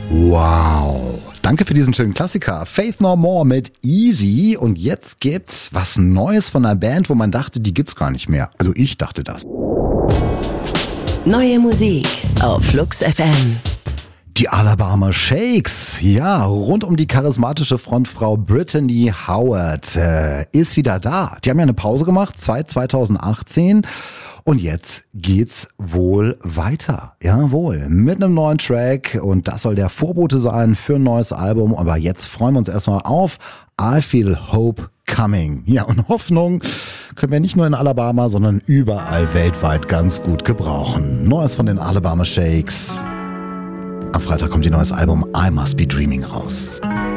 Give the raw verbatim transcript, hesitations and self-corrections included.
Wow. Danke für diesen schönen Klassiker. Faith No More mit Easy. Und jetzt gibt's was Neues von einer Band, wo man dachte, die gibt's gar nicht mehr. Also ich dachte das. Neue Musik auf Flux F M. Die Alabama Shakes, ja, rund um die charismatische Frontfrau Brittany Howard äh, ist wieder da. Die haben ja eine Pause gemacht, seit zwanzig achtzehn. Und jetzt geht's wohl weiter. Jawohl, mit einem neuen Track. Und das soll der Vorbote sein für ein neues Album. Aber jetzt freuen wir uns erstmal auf I Feel Hope Coming. Ja, und Hoffnung können wir nicht nur in Alabama, sondern überall weltweit ganz gut gebrauchen. Neues von den Alabama Shakes. Am Freitag kommt ihr neues Album I Must Be Dreaming raus.